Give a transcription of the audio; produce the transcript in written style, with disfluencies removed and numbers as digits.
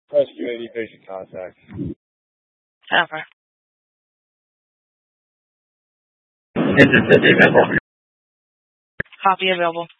Rescue AD patient contact. Okay. Is it available? Copy available.